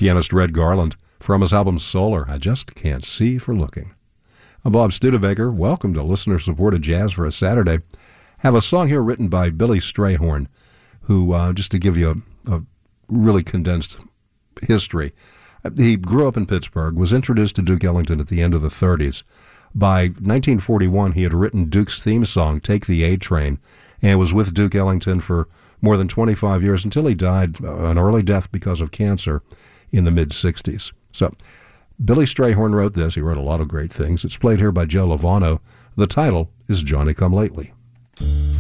pianist Red Garland, from his album Solar, I Just Can't See for Looking. I'm Bob Studebaker. Welcome to listener-supported jazz for a Saturday. Have a song here written by Billy Strayhorn, who, just to give you a really condensed history, he grew up in Pittsburgh, was introduced to Duke Ellington at the end of the 30s. By 1941, he had written Duke's theme song, Take the A Train, and was with Duke Ellington for more than 25 years until he died an early death because of cancer in the mid-60s. So, Billy Strayhorn wrote this. He wrote a lot of great things. It's played here by Joe Lovano. The title is Johnny Come Lately.